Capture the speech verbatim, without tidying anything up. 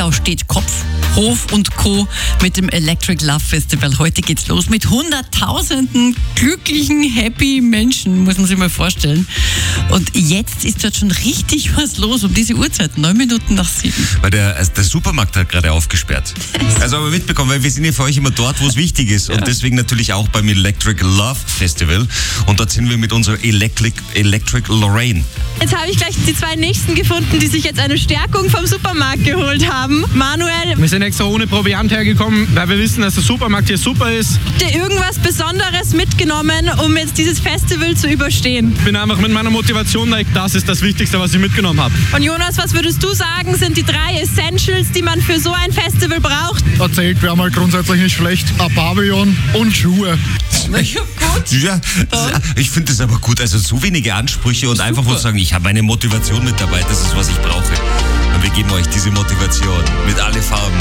Chiemgau steht Kopf, Hof und Co. mit dem Electric Love Festival. Heute geht's los mit hunderttausenden glücklichen, happy Menschen, muss man sich mal vorstellen. Und jetzt ist dort schon richtig was los um diese Uhrzeit, neun Minuten nach sieben. Weil der, also der Supermarkt hat gerade aufgesperrt. Also aber mitbekommen, weil wir sind ja für euch immer dort, wo es wichtig ist. Und ja. deswegen natürlich auch beim Electric Love Festival. Und dort sind wir mit unserer Electric, Electric Lorraine. Jetzt habe ich gleich die zwei Nächsten gefunden, die sich jetzt eine Stärkung vom Supermarkt geholt haben. Manuel, wir sind extra ohne Proviant hergekommen, weil wir wissen, dass der Supermarkt hier super ist. habt ihr irgendwas Besonderes mitgenommen, um jetzt dieses Festival zu überstehen? Ich bin einfach mit meiner Motivation da. Das ist das Wichtigste, was ich mitgenommen habe. Und Jonas, was würdest du sagen, sind die drei Essentials, die man für so ein Festival braucht? Erzählt wäre mal grundsätzlich nicht schlecht. Ein Pavillon und Schuhe. Na ja, gut. Ja, ich finde das aber gut. Also so wenige Ansprüche und Super. einfach nur sagen, ich habe meine Motivation mit dabei, das ist, was ich brauche. Und wir geben euch diese Motivation mit alle Farben.